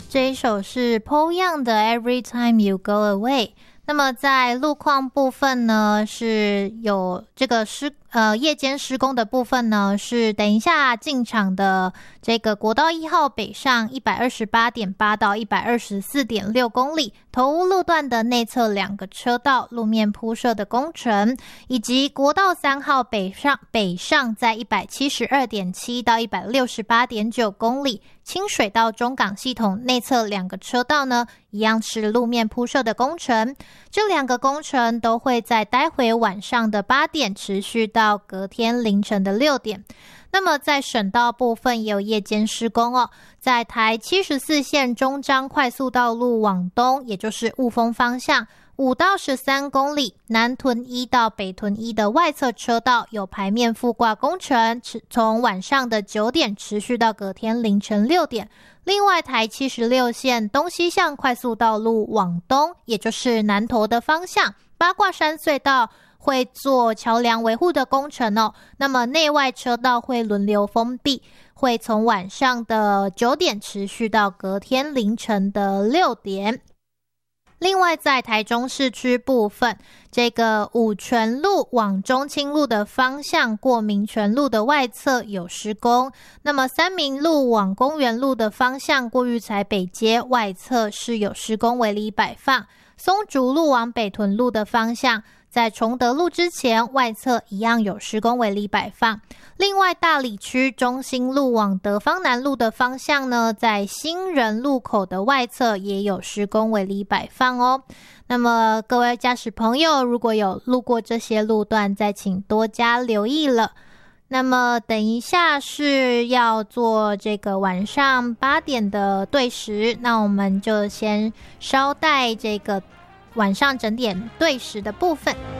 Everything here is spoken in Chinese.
这一首是 Paul Young 的 Every Time You Go Away。那么在路况部分呢，是有这个夜间施工的部分呢，是等一下进场的这个国道1号北上 128.8 到 124.6 公里，头屋路段的内侧2个车道路面铺设的工程，以及国道3号北上在 172.7 到 168.9 公里，清水到中港系统内侧2个车道呢，一样是路面铺设的工程。这2个工程都会在待会晚上的8点持续到隔天凌晨的6点。那么在省道部分也有夜间施工哦，在台74线中彰快速道路往东，也就是雾峰方向5到13公里，南屯1到北屯1的外侧车道有排面覆挂工程，从晚上的9点持续到隔天凌晨6点。另外台76线东西向快速道路往东，也就是南投的方向，八卦山隧道会做桥梁维护的工程哦，那么内外车道会轮流封闭，会从晚上的9点持续到隔天凌晨的6点。另外在台中市区部分，这个五权路往中清路的方向过民权路的外侧有施工，那么三民路往公园路的方向过育才北街外侧是有施工围篱摆放，松竹路往北屯路的方向在崇德路之前外侧一样有施工围篱摆放。另外大里区中心路往德芳南路的方向呢，在新人路口的外侧也有施工围篱摆放哦。那么各位驾驶朋友，如果有路过这些路段，再请多加留意了。那么等一下是要做这个晚上8点的对时，那我们就先稍待这个晚上整点对时的部分。